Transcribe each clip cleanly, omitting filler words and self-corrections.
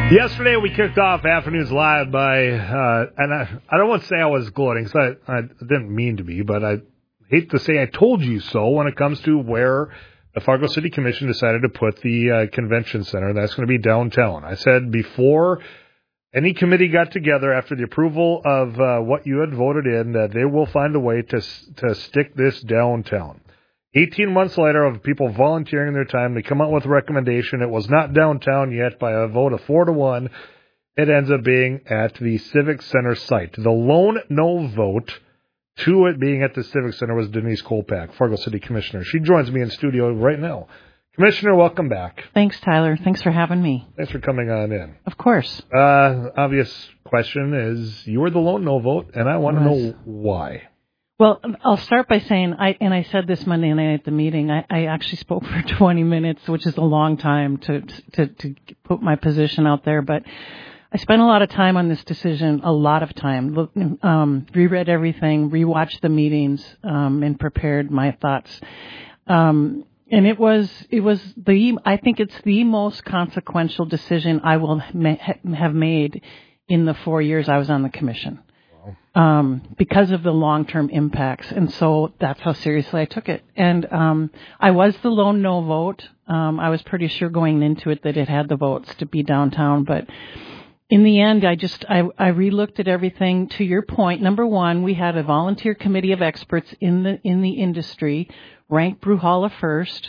Yesterday we kicked off Afternoons Live by, and I don't want to say I was gloating, because I didn't mean to be, but I hate to say I told you so when it comes to where the Fargo City Commission decided to put the convention center. That's going to be downtown. I said before any committee got together after the approval of what you had voted in that they will find a way to stick this downtown. 18 months later, of people volunteering their time to come out with a recommendation, it was not downtown yet. By a vote of 4-1, it ends up being at the Civic Center site. The lone no vote to it being at the Civic Center was Denise Kolpak, Fargo City Commissioner. She joins me in studio right now. Commissioner, welcome back. Thanks, Tyler. Thanks for having me. Thanks for coming on in. Of course. Obvious question is, you were the lone no vote, and I want to know why. Well, I'll start by saying, I said this Monday night at the meeting, I actually spoke for 20 minutes, which is a long time to put my position out there, but I spent a lot of time on this decision, a lot of time, reread everything, rewatched the meetings, and prepared my thoughts. And it was I think it's the most consequential decision I will have made in the 4 years I was on the commission. Because of the long-term impacts. And so that's how seriously I took it. And I was the lone no vote. I was pretty sure going into it that it had the votes to be downtown. But in the end, I re-looked at everything. To your point, number one, we had a volunteer committee of experts in the industry, ranked Bruhala first.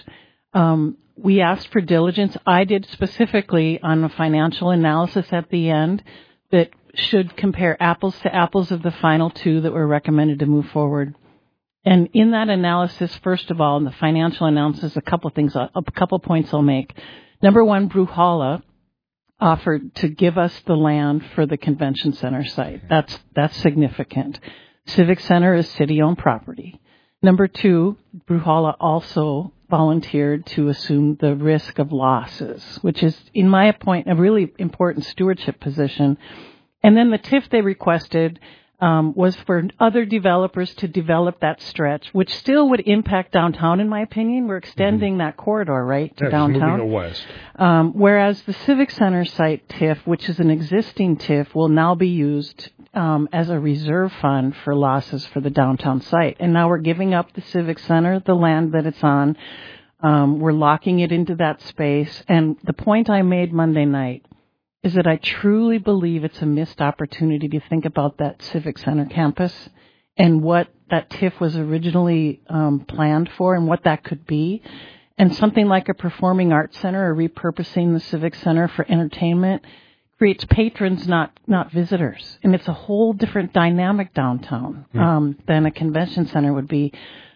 We asked for diligence. I did specifically on a financial analysis at the end that should compare apples to apples of the final two that were recommended to move forward. And in that analysis, first of all, in the financial analysis, a couple points I'll make. Number one, Bruhala offered to give us the land for the convention center site. That's significant. Civic Center is city-owned property. Number two, Bruhala also volunteered to assume the risk of losses, which is, in my point, a really important stewardship position. And then the TIF they requested was for other developers to develop that stretch, which still would impact downtown, in my opinion. We're extending that corridor, right, to downtown. Moving west. Whereas the Civic Center site TIF, which is an existing TIF, will now be used as a reserve fund for losses for the downtown site. And now we're giving up the Civic Center, the land that it's on. We're locking it into that space. And the point I made Monday night is that I truly believe it's a missed opportunity to think about that Civic Center campus and what that TIF was originally planned for and what that could be. And something like a performing arts center or repurposing the Civic Center for entertainment creates patrons, not visitors. And it's a whole different dynamic downtown than a convention center would be.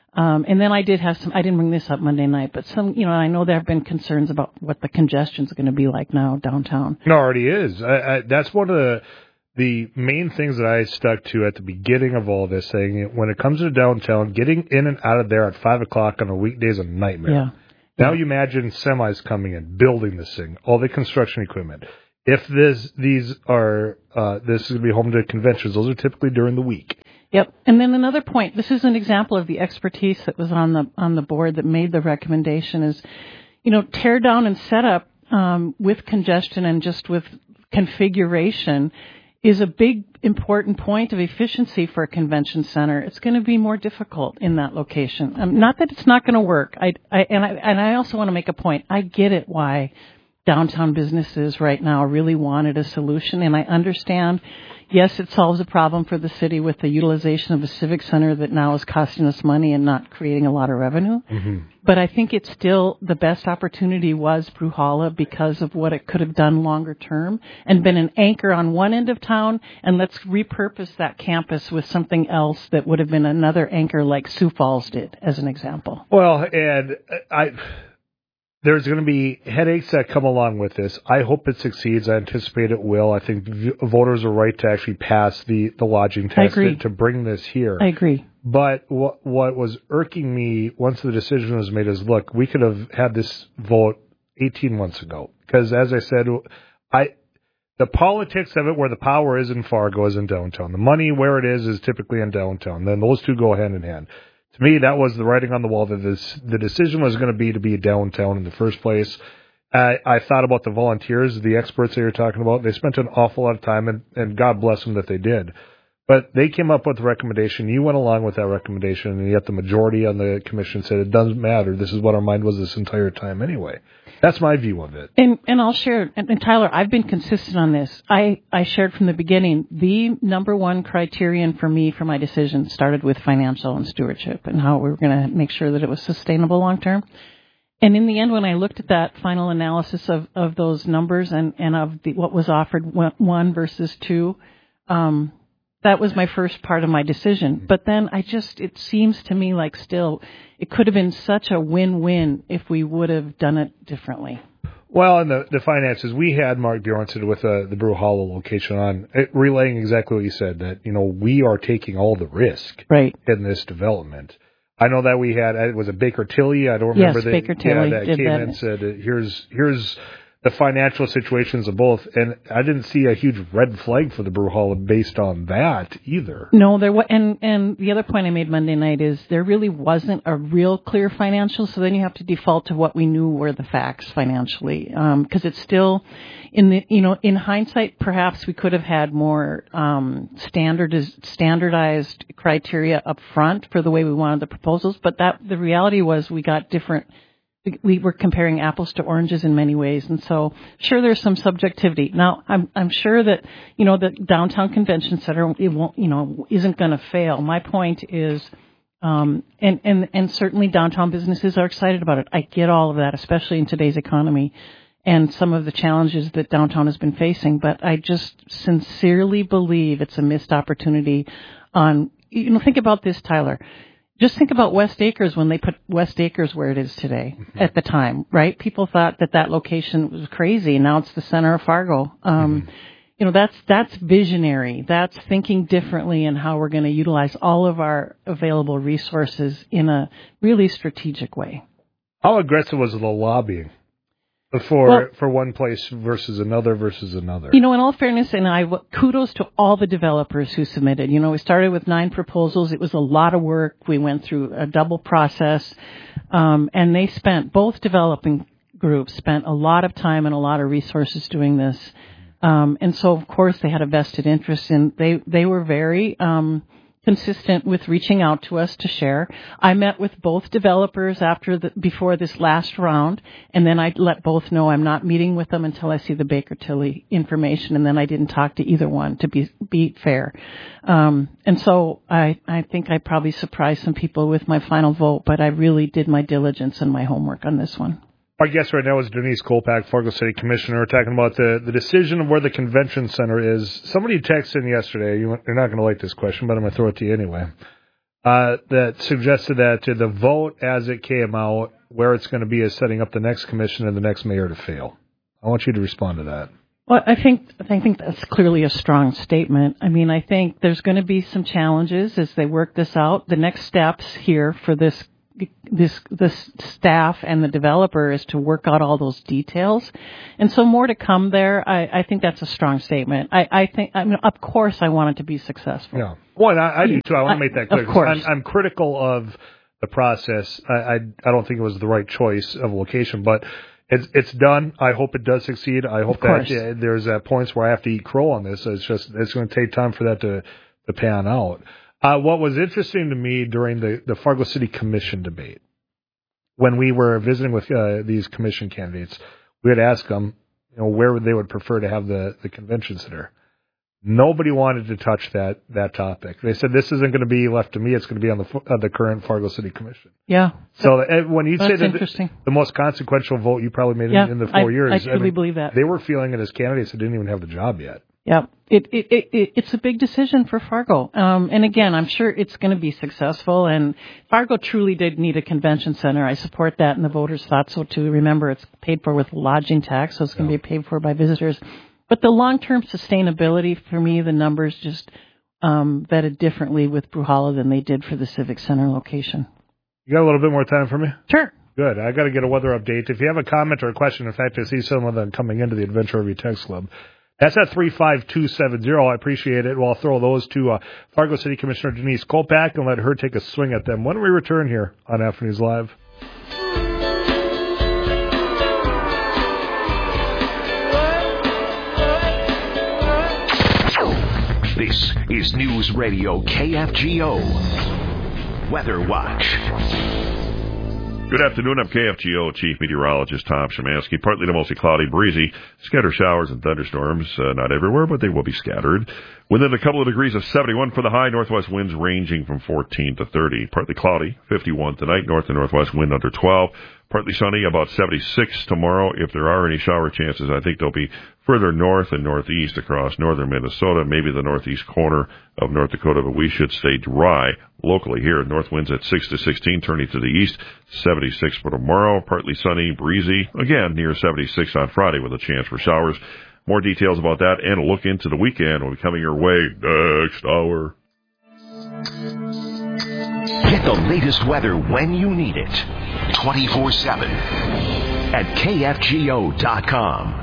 And then I didn't bring this up Monday night, but I know there have been concerns about what the congestion is going to be like now downtown. It already is. That's one of the main things that I stuck to at the beginning of all this, saying when it comes to downtown, getting in and out of there at 5 o'clock on a weekday is a nightmare. Yeah. Now you imagine semis coming in, building this thing, all the construction equipment. If this is going to be home to conventions, those are typically during the week. Yep. And then another point, this is an example of the expertise that was on the board that made the recommendation is, tear down and set up with congestion and just with configuration is a big, important point of efficiency for a convention center. It's going to be more difficult in that location. Not that it's not going to work. I also want to make a point. I get it why downtown businesses right now really wanted a solution, and I understand. Yes, it solves a problem for the city with the utilization of a civic center that now is costing us money and not creating a lot of revenue. Mm-hmm. But I think it's still the best opportunity was Bruhala because of what it could have done longer term and been an anchor on one end of town, and let's repurpose that campus with something else that would have been another anchor like Sioux Falls did, as an example. Well, and there's going to be headaches that come along with this. I hope it succeeds. I anticipate it will. I think voters are right to actually pass the lodging test to bring this here. I agree. But what was irking me once the decision was made is, look, we could have had this vote 18 months ago. Because as I said, the politics of it, where the power is in Fargo, is in downtown. The money where it is typically in downtown. Then those two go hand in hand. To me, that was the writing on the wall that the decision was going to be downtown in the first place. I thought about the volunteers, the experts that you're talking about. They spent an awful lot of time, and God bless them that they did. But they came up with a recommendation. You went along with that recommendation, and yet the majority on the commission said it doesn't matter. This is what our mind was this entire time anyway. That's my view of it. And I'll share, and Tyler, I've been consistent on this. I shared from the beginning, the number one criterion for me for my decision started with financial and stewardship and how we were going to make sure that it was sustainable long term. And in the end, when I looked at that final analysis of those numbers and of what was offered, 1 versus 2, that was my first part of my decision. But then it seems to me like still, it could have been such a win-win if we would have done it differently. Well, in the finances, we had Mark Bjornson with the Brew Hollow location on, relaying exactly what you said, that, we are taking all the risk in this development. I know that we had, it was a Baker Tilly, I don't remember. Yes, Baker Tilly that did came in and said, here's the financial situations of both, and I didn't see a huge red flag for the Brew Hall based on that either. No, there was, and the other point I made Monday night is there really wasn't a real clear financial, so then you have to default to what we knew were the facts financially, because it's still in hindsight, perhaps we could have had more standardized criteria up front for the way we wanted the proposals, but the reality was we got different. We were comparing apples to oranges in many ways, and so sure there's some subjectivity. Now I'm sure that the downtown convention center isn't going to fail. My point is, and certainly downtown businesses are excited about it. I get all of that, especially in today's economy and some of the challenges that downtown has been facing. But I just sincerely believe it's a missed opportunity. Think about this, Tyler. Just think about West Acres when they put West Acres where it is today at the time, right? People thought that location was crazy. Now it's the center of Fargo. That's visionary. That's thinking differently in how we're going to utilize all of our available resources in a really strategic way. How aggressive was the lobbying for one place versus another? In all fairness, and kudos to all the developers who submitted. We started with 9 proposals. It was a lot of work. We went through a double process, and both developing groups spent a lot of time and a lot of resources doing this. And so, of course, they had a vested interest in. They were very consistent with reaching out to us to share. I met with both developers before this last round, and then I let both know I'm not meeting with them until I see the Baker Tilly information, and then I didn't talk to either one to be fair. And so I think I probably surprised some people with my final vote, but I really did my diligence and my homework on this one. Our guest right now is Denise Kolpak, Fargo City Commissioner, talking about the decision of where the convention center is. Somebody texted in yesterday, you're not going to like this question, but I'm going to throw it to you anyway, that suggested that the vote as it came out, where it's going to be is setting up the next commission and the next mayor to fail. I want you to respond to that. Well, I think that's clearly a strong statement. I think there's going to be some challenges as they work this out. The next steps here for this staff and the developer is to work out all those details. And so more to come there. I think that's a strong statement. Of course I want it to be successful. Yeah. Well, and I do too. I want to make that clear. Of course. I'm critical of the process. I don't think it was the right choice of location, but it's done. I hope it does succeed. I hope that there's points where I have to eat crow on this. It's going to take time for that to pan out. What was interesting to me during the Fargo City Commission debate, when we were visiting with these commission candidates, we had asked them, where they would prefer to have the convention center. Nobody wanted to touch that topic. They said this isn't going to be left to me; it's going to be on the current Fargo City Commission. Yeah. So when you say that the most consequential vote you probably made in the 4 years, I truly believe that they were feeling it as candidates that didn't even have the job yet. Yeah, it's a big decision for Fargo. And again, I'm sure it's going to be successful. And Fargo truly did need a convention center. I support that, and the voters thought so too. Remember, it's paid for with lodging tax, so it's going to be paid for by visitors. But the long-term sustainability, for me, the numbers just vetted differently with Brew Hollow than they did for the Civic Center location. You got a little bit more time for me? Sure. Good. I got to get a weather update. If you have a comment or a question, in fact, I see some of them coming into the Adventure Review Text Club. That's at 35270. I appreciate it. Well, I'll throw those to Fargo City Commissioner Denise Kolpak and let her take a swing at them when we return here on Afternoons Live. is News Radio KFGO Weather Watch. Good afternoon. I'm KFGO Chief Meteorologist Tom Szymanski. Partly to mostly cloudy, breezy, scattered showers and thunderstorms. Not everywhere, but they will be scattered. Within a couple of degrees of 71 for the high, northwest winds ranging from 14 to 30. Partly cloudy, 51 tonight, north and northwest wind under 12. Partly sunny, about 76 tomorrow. If there are any shower chances, I think they'll be further north and northeast across northern Minnesota, maybe the northeast corner of North Dakota, but we should stay dry locally here. North winds at 6 to 16, turning to the east, 76 for tomorrow. Partly sunny, breezy, again near 76 on Friday with a chance for showers. More details about that and a look into the weekend will be coming your way next hour. Get the latest weather when you need it, 24/7 at KFGO.com.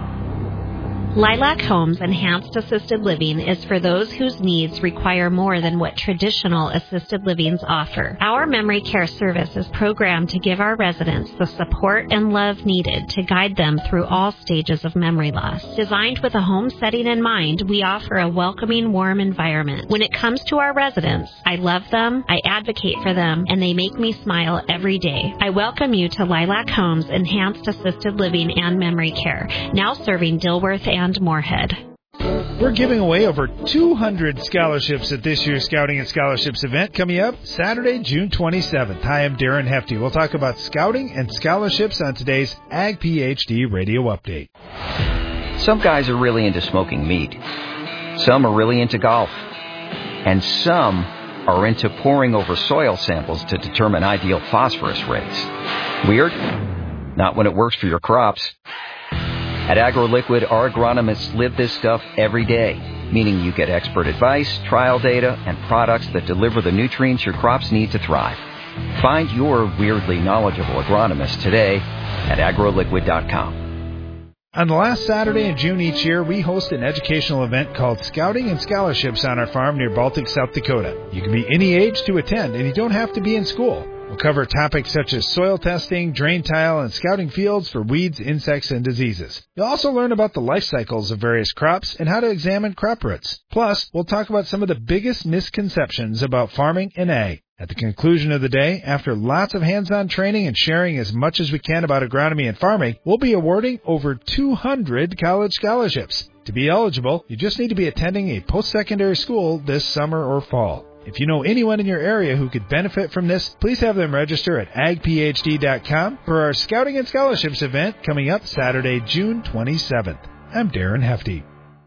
Lilac Homes Enhanced Assisted Living is for those whose needs require more than what traditional assisted livings offer. Our memory care service is programmed to give our residents the support and love needed to guide them through all stages of memory loss. Designed with a home setting in mind, we offer a welcoming, warm environment. When it comes to our residents, I love them, I advocate for them, and they make me smile every day. I welcome you to Lilac Homes Enhanced Assisted Living and Memory Care, now serving Dilworth and Moorhead. We're giving away over 200 scholarships at this year's Scouting and Scholarships event coming up Saturday, June 27th. Hi, I'm Darren Hefty. We'll talk about scouting and scholarships on today's Ag PhD Radio Update. Some guys are really into smoking meat. Some are really into golf. And some are into poring over soil samples to determine ideal phosphorus rates. Weird? Not when it works for your crops. At AgroLiquid, our agronomists live this stuff every day, meaning you get expert advice, trial data, and products that deliver the nutrients your crops need to thrive. Find your weirdly knowledgeable agronomist today at agroliquid.com. On the last Saturday in June each year, we host an educational event called Scouting and Scholarships on our farm near Baltic, South Dakota. You can be any age to attend, and you don't have to be in school. We'll cover topics such as soil testing, drain tile, and scouting fields for weeds, insects, and diseases. You'll also learn about the life cycles of various crops and how to examine crop roots. Plus, we'll talk about some of the biggest misconceptions about farming and ag. At the conclusion of the day, after lots of hands-on training and sharing as much as we can about agronomy and farming, we'll be awarding over 200 college scholarships. To be eligible, you just need to be attending a post-secondary school this summer or fall. If you know anyone in your area who could benefit from this, please have them register at agphd.com for our Scouting and Scholarships event coming up Saturday, June 27th. I'm Darren Hefty.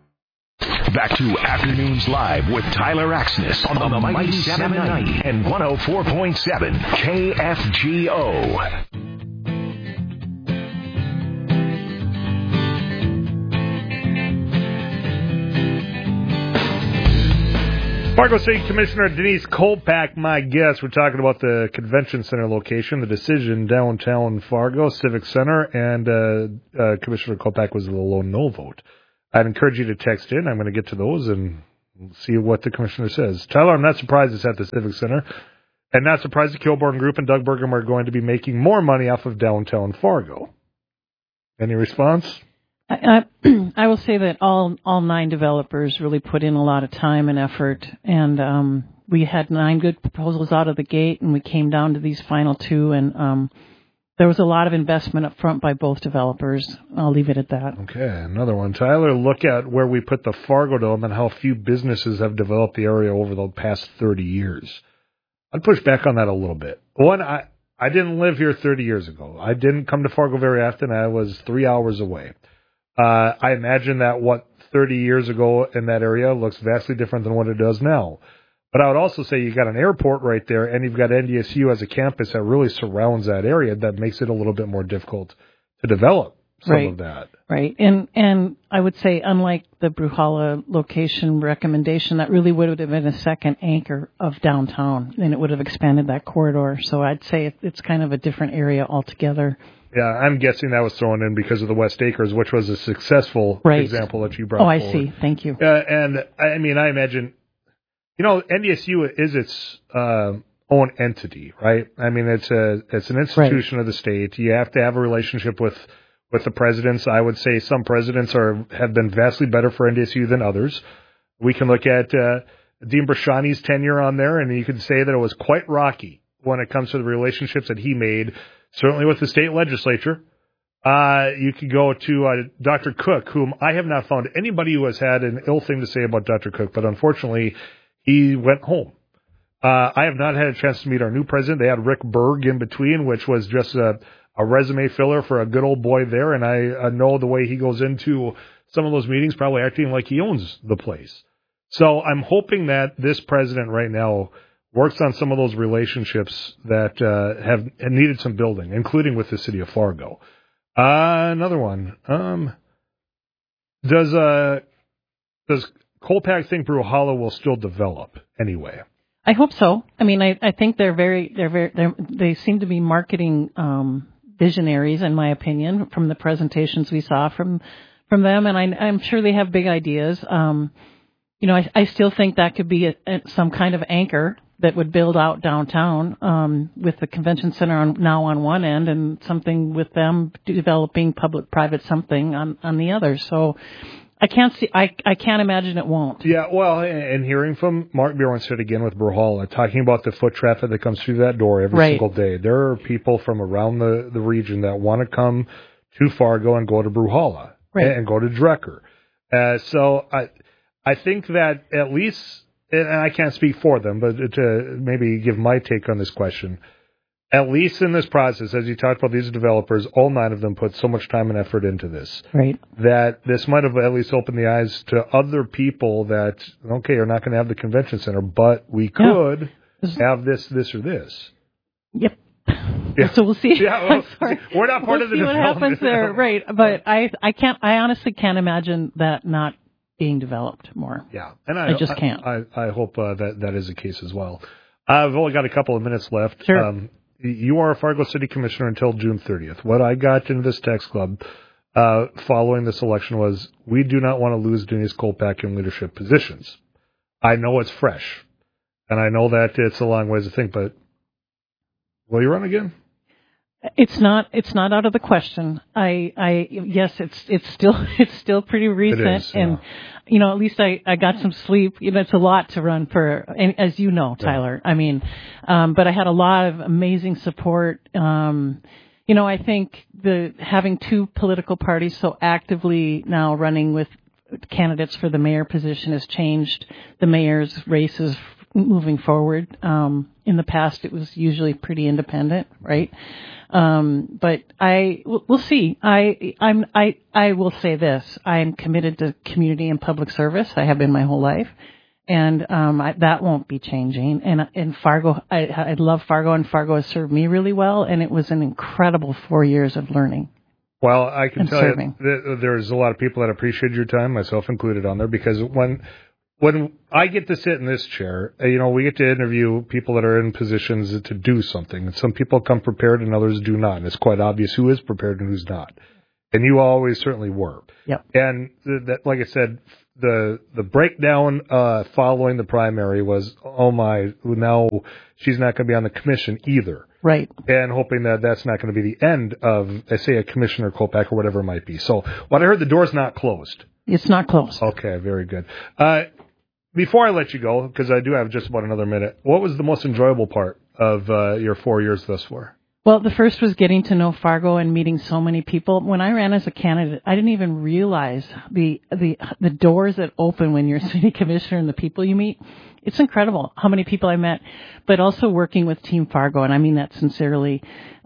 Back to Afternoons Live with Tyler Axness on the Mighty 790 and 104.7 KFGO. Fargo City Commissioner Denise Kolpak, my guest. We're talking about the convention center location, the decision downtown Fargo Civic Center, and Commissioner Kolpak was the lone no vote. I'd encourage you to text in. I'm going to get to those and see what the commissioner says. Tyler, I'm not surprised it's at the Civic Center, and not surprised the Kilborn Group and Doug Burgum are going to be making more money off of downtown Fargo. Any response? I will say that all 9 developers really put in a lot of time and effort, and we had 9 good proposals out of the gate, and we came down to these final 2, and there was a lot of investment up front by both developers. I'll leave it at that. Okay, another one. Tyler, look at where we put the Fargo Dome and how few businesses have developed the area over the past 30 years. I'd push back on that a little bit. One, I didn't live here 30 years ago. I didn't come to Fargo very often. I was 3 hours away. I imagine that what 30 years ago in that area looks vastly different than what it does now. But I would also say you got an airport right there, and you've got NDSU as a campus that really surrounds that area. That makes it a little bit more difficult to develop some of that. Right. And I would say, unlike the Bruhala location recommendation, that really would have been a second anchor of downtown, and it would have expanded that corridor. So I'd say it's kind of a different area altogether. Yeah, I'm guessing that was thrown in because of the West Acres, which was a successful example that you brought forward. I see. Thank you. And, I mean, I imagine, NDSU is its own entity, right? I mean, it's an institution of the state. You have to have a relationship with the presidents. I would say some presidents have been vastly better for NDSU than others. We can look at Dean Brashani's tenure on there, and you could say that it was quite rocky when it comes to the relationships that he made, certainly with the state legislature. You could go to Dr. Cook, whom I have not found anybody who has had an ill thing to say about Dr. Cook, but unfortunately, he went home. I have not had a chance to meet our new president. They had Rick Berg in between, which was just a resume filler for a good old boy there, and I know the way he goes into some of those meetings, probably acting like he owns the place. So I'm hoping that this president right now works on some of those relationships that have needed some building, including with the city of Fargo. Another one. Does Kolpak think Bruhala will still develop anyway? I hope so. I mean, I think they seem to be marketing visionaries, in my opinion, from the presentations we saw from them, and I'm sure they have big ideas. I still think that could be some kind of anchor that would build out downtown with the convention center now on one end and something with them developing public-private something on the other. So I can't imagine it won't. Yeah, well, and hearing from Mark Bjornstad again with Bruhala, talking about the foot traffic that comes through that door every single day. There are people from around the region that want to come to Fargo and go to Bruhala and go to Drecker. So I think that at least, and I can't speak for them, but to maybe give my take on this question, at least in this process, as you talked about these developers, all 9 of them put so much time and effort into this. Right. That this might have at least opened the eyes to other people that, okay, you're not going to have the convention center, but we could have this, or this. Yep. Yeah. So we'll see. Yeah, we're not part of the development. What happens there, right? But I honestly can't imagine that not being developed more. Yeah, and I just can't. I hope that is the case as well. I've only got a couple of minutes left. Sure. You are a Fargo City Commissioner until June 30th. What I got into this text club following this election was, we do not want to lose Denise Kolpak in leadership positions. I know it's fresh, and I know that it's a long ways to think, but will you run again? It's not out of the question. Yes, it's still pretty recent, it is, and at least I got some sleep. It's a lot to run for, and as you know, Tyler. Yeah. I mean, but I had a lot of amazing support. I think having 2 political parties so actively now running with candidates for the mayor position has changed the mayor's races moving forward. In the past, it was usually pretty independent, right? But we'll see. I will say this: I am committed to community and public service. I have been my whole life, and that won't be changing. And Fargo, I love Fargo, and Fargo has served me really well, and it was an incredible 4 years of learning. Well, I can tell you that there's a lot of people that appreciate your time, myself included, on there, because when I get to sit in this chair, we get to interview people that are in positions to do something. And some people come prepared and others do not. And it's quite obvious who is prepared and who's not. And you always certainly were. Yep. And that, like I said, the breakdown following the primary was, oh my, now she's not going to be on the commission either. Right. And hoping that that's not going to be the end of, say, a Commissioner Kolpak or whatever it might be. So what I heard, the door's not closed. It's not closed. Okay, very good. Before I let you go, because I do have just about another minute, what was the most enjoyable part of your 4 years thus far? Well, the first was getting to know Fargo and meeting so many people. When I ran as a candidate, I didn't even realize the doors that open when you're a city commissioner and the people you meet. It's incredible how many people I met, but also working with Team Fargo, and I mean that sincerely.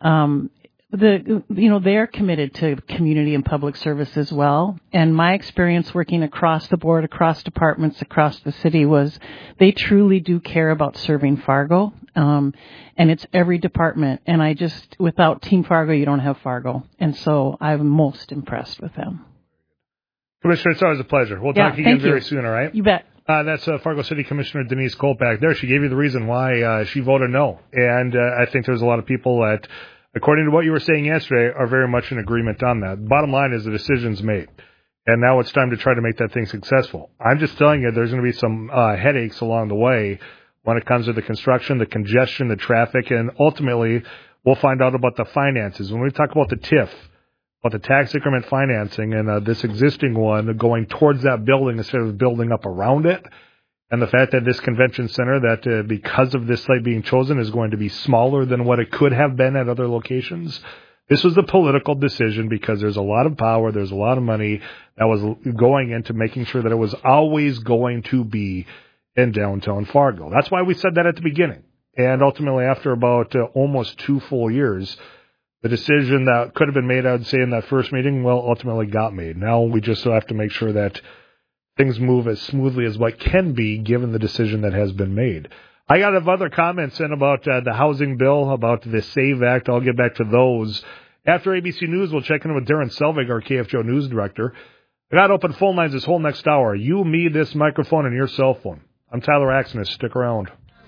They're committed to community and public service as well. And my experience working across the board, across departments, across the city was they truly do care about serving Fargo. And it's every department. And without Team Fargo, you don't have Fargo. And so I'm most impressed with them. Commissioner, it's always a pleasure. We'll talk again very soon, all right? You bet. That's Fargo City Commissioner Denise Kolpak there. She gave you the reason why she voted no. And I think there's a lot of people that, according to what you were saying yesterday, are very much in agreement on that. Bottom line is the decision's made. And now it's time to try to make that thing successful. I'm just telling you, there's going to be some headaches along the way when it comes to the construction, the congestion, the traffic, and ultimately we'll find out about the finances. When we talk about the TIF, about the tax increment financing, and this existing one going towards that building instead of building up around it, And the fact that this convention center, that because of this site being chosen, is going to be smaller than what it could have been at other locations. This was a political decision because there's a lot of power, there's a lot of money that was going into making sure that it was always going to be in downtown Fargo. That's why we said that at the beginning. And ultimately, after about almost 2 full years, the decision that could have been made, I would say, in that first meeting, well, ultimately got made. Now we just have to make sure that things move as smoothly as what can be given the decision that has been made. I got other comments in about the housing bill, about the SAVE Act. I'll get back to those. After ABC News, we'll check in with Darren Selvig, our KFGO News Director. I got open phone lines this whole next hour. You, me, this microphone, and your cell phone. I'm Tyler Axness. Stick around.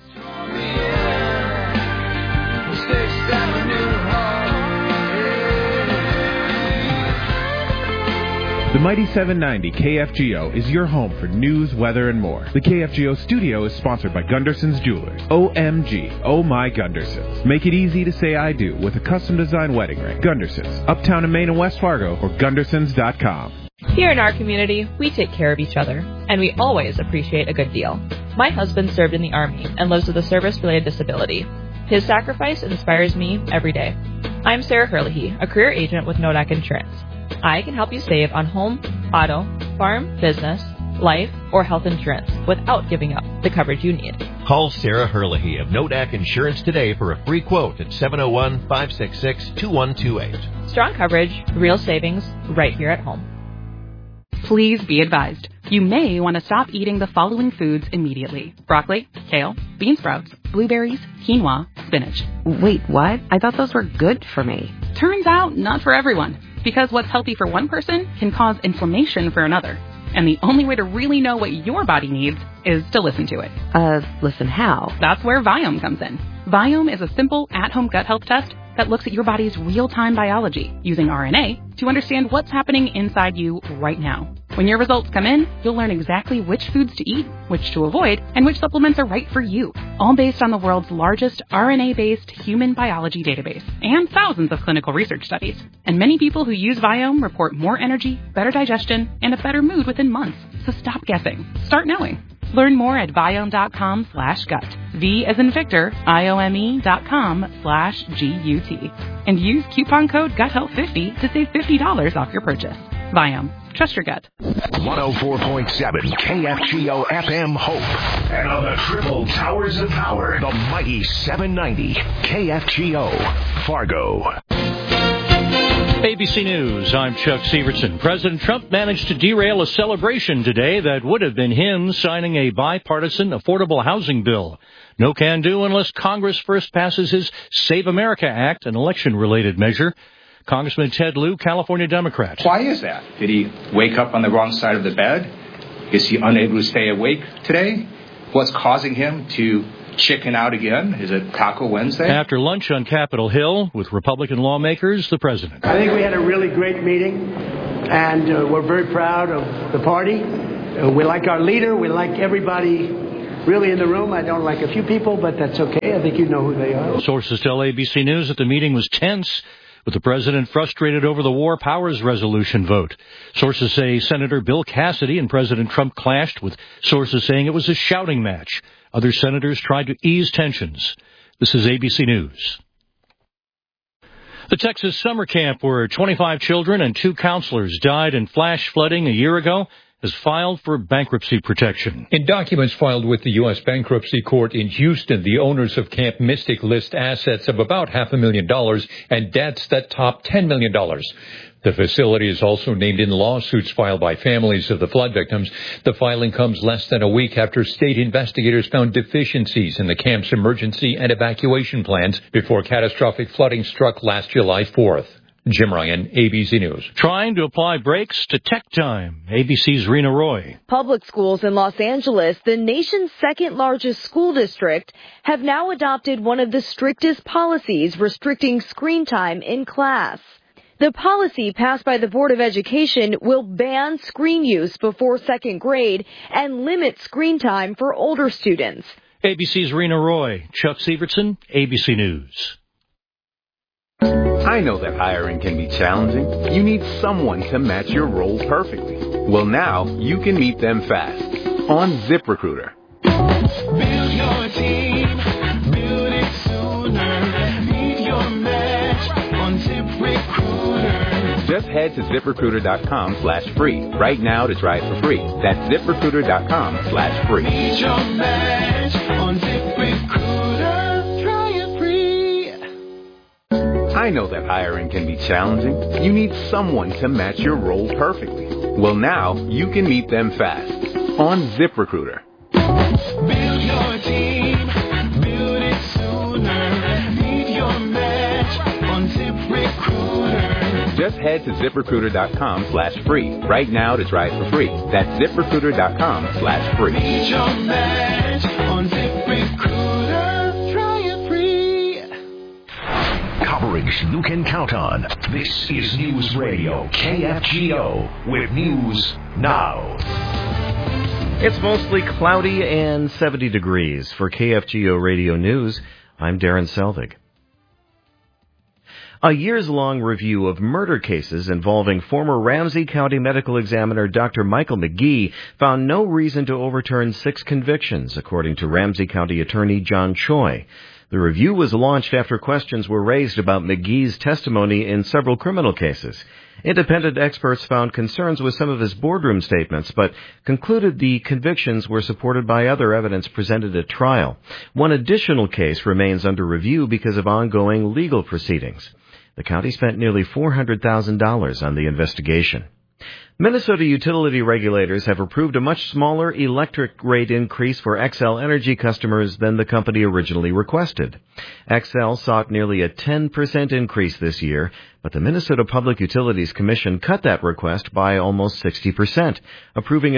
The Mighty 790 KFGO is your home for news, weather, and more. The KFGO studio is sponsored by Gunderson's Jewelers. OMG, oh my Gundersons. Make it easy to say I do with a custom design wedding ring. Gundersons, uptown in Maine and West Fargo, or Gundersons.com. Here in our community, we take care of each other, and we always appreciate a good deal. My husband served in the Army and lives with a service-related disability. His sacrifice inspires me every day. I'm Sarah Herlihy, a career agent with Nodak Insurance. I can help you save on home, auto, farm, business, life, or health insurance without giving up the coverage you need. Call Sarah Herlihy of Nodak Insurance today for a free quote at 701-566-2128. Strong coverage, real savings, right here at home. Please be advised. You may want to stop eating the following foods immediately. Broccoli, kale, bean sprouts, blueberries, quinoa, spinach. Wait, what? I thought those were good for me. Turns out, not for everyone. Because what's healthy for one person can cause inflammation for another. And the only way to really know what your body needs is to listen to it. Listen how? That's where Viome comes in. Viome is a simple at-home gut health test that looks at your body's real-time biology using RNA to understand what's happening inside you right now. When your results come in, you'll learn exactly which foods to eat, which to avoid, and which supplements are right for you, all based on the world's largest RNA-based human biology database and thousands of clinical research studies. And many people who use Viome report more energy, better digestion, and a better mood within months. So stop guessing. Start knowing. Learn more at Viome.com/gut. V as in Victor, IOME.com/GUT. And use coupon code GUTHEALTH50 to save $50 off your purchase. Viome. Trust your gut. 104.7 KFGO FM Hope. And on the triple towers of power, the mighty 790 KFGO Fargo. ABC News, I'm Chuck Severson. President Trump managed to derail a celebration today that would have been him signing a bipartisan affordable housing bill. No can do unless Congress first passes his Save America Act, an election-related measure. Congressman Ted Lieu, California Democrat. Why is that? Did he wake up on the wrong side of the bed? Is he unable to stay awake today? What's causing him to chicken out again? Is it Taco Wednesday? After lunch on Capitol Hill with Republican lawmakers, the president. I think we had a really great meeting, and we're very proud of the party. We like our leader. We like everybody really in the room. I don't like a few people, but that's okay. I think you know who they are. Sources tell ABC News that the meeting was tense, with the president frustrated over the War Powers Resolution vote. Sources say Senator Bill Cassidy and President Trump clashed, with sources saying it was a shouting match. Other senators tried to ease tensions. This is ABC News. The Texas summer camp where 25 children and 2 counselors died in flash flooding a year ago has filed for bankruptcy protection. In documents filed with the U.S. Bankruptcy Court in Houston, the owners of Camp Mystic list assets of about $500,000 and debts that top $10 million. The facility is also named in lawsuits filed by families of the flood victims. The filing comes less than a week after state investigators found deficiencies in the camp's emergency and evacuation plans before catastrophic flooding struck last July 4th. Jim Ryan, ABC News. Trying to apply brakes to tech time. ABC's Rena Roy. Public schools in Los Angeles, the nation's second largest school district, have now adopted one of the strictest policies restricting screen time in class. The policy passed by the Board of Education will ban screen use before second grade and limit screen time for older students. ABC's Rena Roy. Chuck Severson, ABC News. I know that hiring can be challenging. You need someone to match your role perfectly. Well, now you can meet them fast on ZipRecruiter. Build your team, build it sooner. Meet your match on ZipRecruiter. Just head to ZipRecruiter.com/free right now to try it for free. That's ZipRecruiter.com/free. Meet your match on ZipRecruiter. Try it free. I know that hiring can be challenging. You need someone to match your role perfectly. Well, now you can meet them fast on ZipRecruiter. Build your team, build it sooner. Meet your match on ZipRecruiter. Just head to ZipRecruiter.com/free right now to try it for free. That's ZipRecruiter.com/free. Meet your match on ZipRecruiter. Try it free. Coverage you can count on. This is News Radio KFGO with News Now. It's mostly cloudy and 70 degrees. For KFGO Radio News, I'm Darren Selvig. A years-long review of murder cases involving former Ramsey County Medical Examiner Dr. Michael McGee found no reason to overturn 6 convictions, according to Ramsey County Attorney John Choi. The review was launched after questions were raised about McGee's testimony in several criminal cases. Independent experts found concerns with some of his boardroom statements, but concluded the convictions were supported by other evidence presented at trial. One additional case remains under review because of ongoing legal proceedings. The county spent nearly $400,000 on the investigation. Minnesota utility regulators have approved a much smaller electric rate increase for Xcel Energy customers than the company originally requested. Xcel sought nearly a 10% increase this year, but the Minnesota Public Utilities Commission cut that request by almost 60%, approving a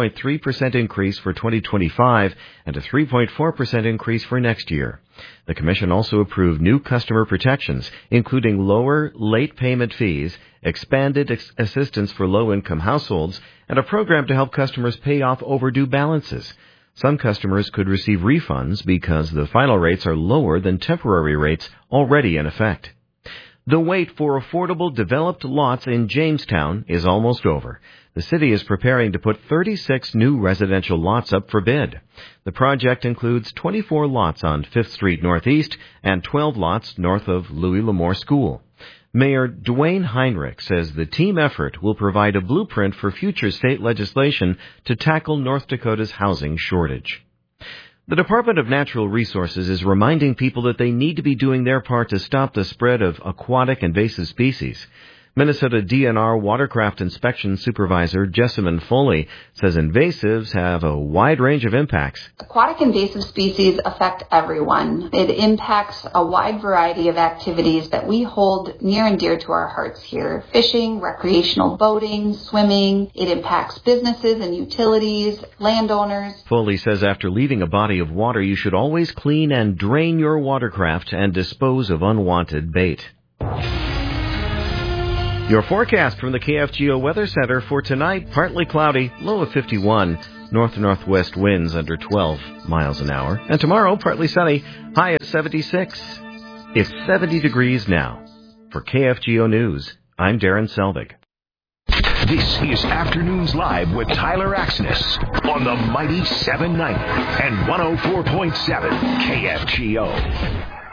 2.3% increase for 2025 and a 3.4% increase for next year. The Commission also approved new customer protections, including lower late payment fees, expanded assistance for low-income households, and a program to help customers pay off overdue balances. Some customers could receive refunds because the final rates are lower than temporary rates already in effect. The wait for affordable developed lots in Jamestown is almost over. The city is preparing to put 36 new residential lots up for bid. The project includes 24 lots on 5th Street Northeast and 12 lots north of Louis L'Amour School. Mayor Dwayne Heinrich says the team effort will provide a blueprint for future state legislation to tackle North Dakota's housing shortage. The Department of Natural Resources is reminding people that they need to be doing their part to stop the spread of aquatic invasive species. Minnesota DNR Watercraft Inspection Supervisor Jessamine Foley says invasives have a wide range of impacts. Aquatic invasive species affect everyone. It impacts a wide variety of activities that we hold near and dear to our hearts here. Fishing, recreational boating, swimming. It impacts businesses and utilities, landowners. Foley says after leaving a body of water, you should always clean and drain your watercraft and dispose of unwanted bait. Your forecast from the KFGO Weather Center for tonight, partly cloudy, low of 51, north-northwest winds under 12 miles an hour. And tomorrow, partly sunny, high at 76. It's 70 degrees now. For KFGO News, I'm Darren Selvig. This is Afternoons Live with Tyler Axness on the Mighty 790 and 104.7 KFGO.